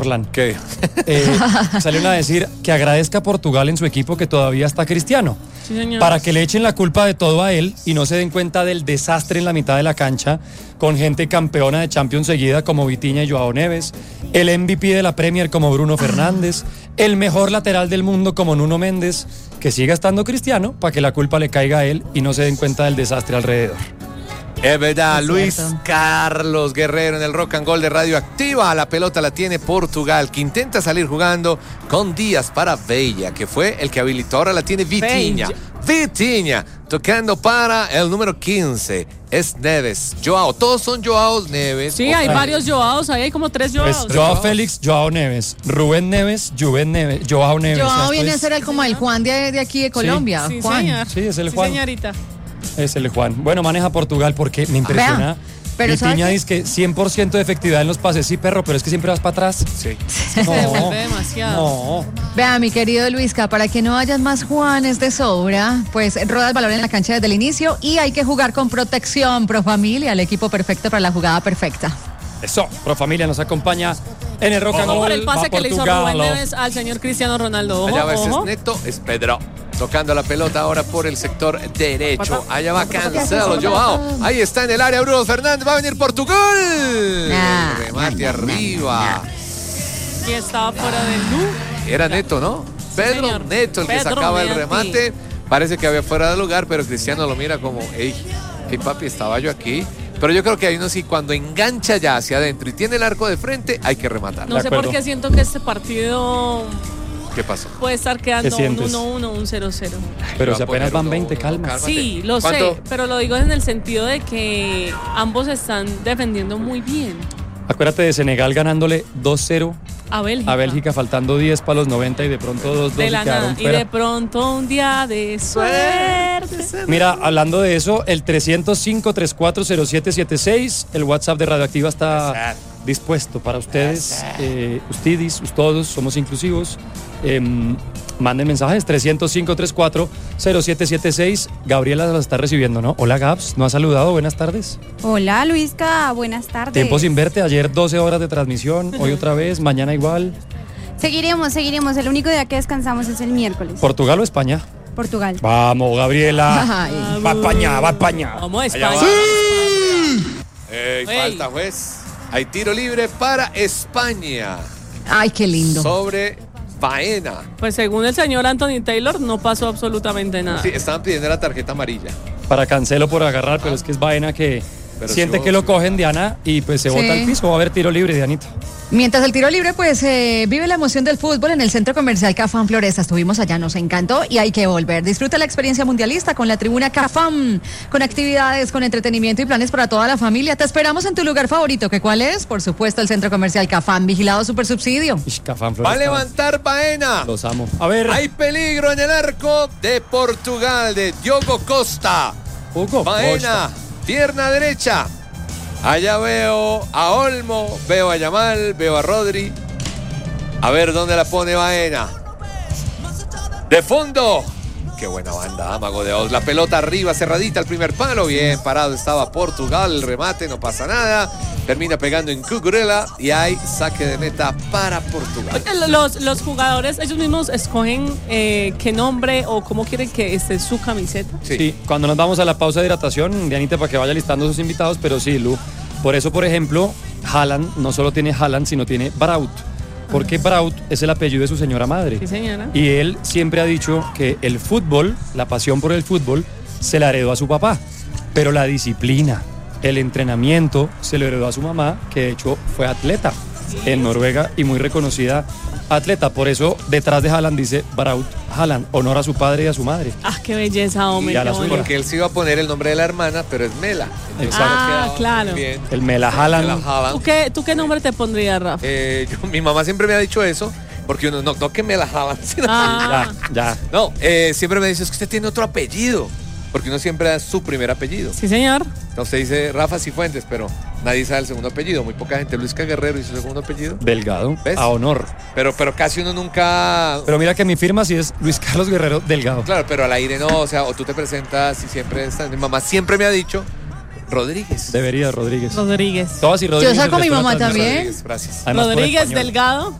Orlán. ¿Qué? Salieron a decir que agradezca a Portugal en su equipo que todavía está Cristiano. Sí, señor. Para que le echen la culpa de todo a él y no se den cuenta del desastre en la mitad de la cancha con gente campeona de Champions seguida como Vitinha y Joao Neves, el MVP de la Premier como Bruno Fernández, el mejor lateral del mundo como Nuno Méndez, que siga estando Cristiano para que la culpa le caiga a él y no se den cuenta del desastre alrededor. Es verdad, Es Luis cierto. Carlos Guerrero en el Rock and Roll de Radio Activa. La pelota la tiene Portugal, que intenta salir jugando con Díaz para Vella, que fue el que habilitó. Ahora la tiene Vitinha. Vitinha, tocando para el número 15. Es Neves. Joao, todos son Joao Neves. Sí, hay varios Joaos, ahí hay como 3 Joaos. Pues Joao Félix, Joao Neves, Rubén Neves, Juven Neves, Joao Neves. Joao Esto viene a es- ser como el Juan de aquí de Colombia. Sí, Juan. señor. Sí, es el Sí, Juan. señorita. Es el Juan. Bueno, maneja Portugal porque me impresiona. pero ¿sabe Vitinha qué? dice que 100% de efectividad en los pases. Sí, perro, pero es que siempre vas para atrás. Sí. Se devuelve demasiado. No. Vea, mi querido Luisca, para que no hayan más Juanes de sobra, pues roda el balón en la cancha desde el inicio y hay que jugar con protección. Pro Familia, el equipo perfecto para la jugada perfecta. Eso, Pro Familia nos acompaña en el Rock and Ojo Roll. por el pase va que le hizo Portugal. Rubén Neves al señor Cristiano Ronaldo. Ojo, Allá va ese es ojo. Neto, es Pedro. Tocando la pelota ahora por el sector derecho. Allá va Cancelo, Joao. Ahí está en el área Bruno Fernández. Va a venir Portugal. Nah, Remate arriba. Y estaba fuera del Lu. Era Neto, ¿no? Pedro señor. Neto el que Pedro sacaba el Neto. remate. Parece que había fuera de lugar, pero Cristiano lo mira como, hey papi, estaba yo aquí. Pero yo creo que hay uno sí, cuando engancha ya hacia adentro y tiene el arco de frente, hay que rematar. No De sé por acuerdo. qué siento que este partido ¿Qué pasó? puede estar quedando ¿Qué un sientes? 1-1, un 0-0. Pero Va si a apenas poner van 1-1, 20, calma. cálmate. Sí, lo ¿Cuánto? sé, pero lo digo en el sentido de que ambos están defendiendo muy bien. Acuérdate de Senegal ganándole 2-0 A Bélgica. a Bélgica, faltando 10 para los 90 y de pronto 2-2 De y la quedaron nada. Y fuera. de pronto un día de suerte. Mira, hablando de eso, el 305-340776, el WhatsApp de Radioactiva está dispuesto para ustedes. Ustedes, todos, somos inclusivos. Manden mensajes, 305-340776. Gabriela las está recibiendo, ¿no? Hola, Gabs, ¿no has saludado? Buenas tardes. Hola Luisca, buenas tardes. Tiempo sin verte, ayer 12 horas de transmisión, hoy otra vez, mañana igual. Seguiremos. El único día que descansamos es el miércoles. ¿Portugal o España? Portugal. Vamos, Gabriela. Ay. Va España, va España. Vamos a Allá España. va. Ey. Falta, juez. Hay tiro libre para España. Ay, qué lindo. Sobre Baena. Pues según el señor Anthony Taylor, no pasó absolutamente nada. Sí, estaban pidiendo la tarjeta amarilla. Para Cancelo por agarrar, pero es que es Baena que Pero siente sí, que lo sí. cogen, Diana, y pues se Sí. bota al piso. Va a haber tiro libre, Dianita. Mientras el tiro libre, pues vive la emoción del fútbol en el Centro Comercial Cafam Floresta. Estuvimos allá, nos encantó y hay que volver. Disfruta la experiencia mundialista con la tribuna Cafam, con actividades, con entretenimiento y planes para toda la familia. Te esperamos en tu lugar favorito, ¿que cuál es? Por supuesto, el Centro Comercial Cafam, vigilado super subsidio. Cafán Va a Floresta. levantar Baena. Los amo. A ver, Hay peligro en el arco de Portugal de Diogo Costa. Hugo. Baena, pierna derecha. Allá veo a Olmo, veo a Yamal, veo a Rodri. A ver dónde la pone Baena. De fondo. Qué buena banda, Mago de Oz. La pelota arriba, cerradita al primer palo. Bien parado estaba Portugal. El remate, no pasa nada. Termina pegando en Cucurella y hay saque de meta para Portugal. Los jugadores, ellos mismos escogen qué nombre o cómo quieren que esté su camiseta. Sí, cuando nos vamos a la pausa de hidratación, Dianita, para que vaya listando sus invitados, pero sí, Lu. Por eso, por ejemplo, Haaland no solo tiene Haaland, sino tiene Braut. Porque Braut es el apellido de su señora madre. Sí, señora. Y él siempre ha dicho que el fútbol, la pasión por el fútbol, se la heredó a su papá. Pero la disciplina, el entrenamiento, se lo heredó a su mamá, que de hecho fue atleta en Noruega y muy reconocida atleta. Por eso, detrás de Haaland dice Braut Haaland, honor a su padre y a su madre. Ah, qué belleza, hombre. Y a qué la bonito. suya. Porque él se iba a poner el nombre de la hermana, pero es Mela. Entonces, Exacto. Ah, quedaba claro. bien. El Mela Haaland. Mela Haaland. ¿Tú qué nombre te pondrías, Rafa? Mi mamá siempre me ha dicho eso, porque uno no que me la jalan, sino Ah, Ya. no, siempre me dice, es que usted tiene otro apellido, porque uno siempre da su primer apellido. sí, señor. Entonces dice Rafa Cifuentes, pero nadie sabe el segundo apellido, muy poca gente. Luis Guerrero y su segundo apellido, Delgado. ¿Ves? A honor. pero casi uno nunca... Pero mira que mi firma sí es Luis Carlos Guerrero Delgado. Claro, pero al aire no, o sea, o tú te presentas y siempre estás... Mi mamá siempre me ha dicho, Rodríguez. Debería, Rodríguez. Rodríguez. Todas y Rodríguez. Yo saco a mi el resto de la mamá transmisión. también. Rodríguez, gracias. Además, por Rodríguez español. Delgado.